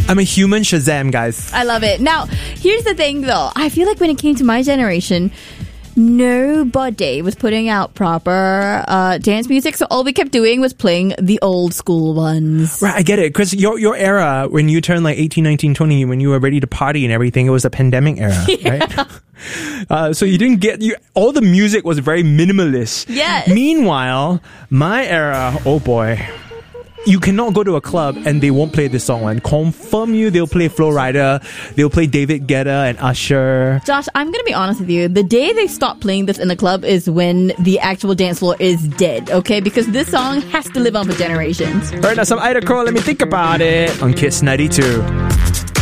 I'm a human Shazam, guys. I love it. Now, here's the thing though. I feel like when it came to my generation, nobody was putting out proper dance music, so all we kept doing was playing the old school ones. Right, I get it. Because your era, when you turned like 18, 19, 20, when you were ready to party and everything, it was a pandemic era, right? So you didn't get... all the music was very minimalist. Yes. Meanwhile, my era, oh boy... You cannot go to a club and they won't play this song. And confirm you, they'll play Flo Rida, they'll play David Guetta and Usher. Josh, I'm going to be honest with you. The day they stop playing this in the club is when the actual dance floor is dead, okay? Because this song has to live on for generations. Alright, now some Ida Crow, let me think about it. On Kiss 92.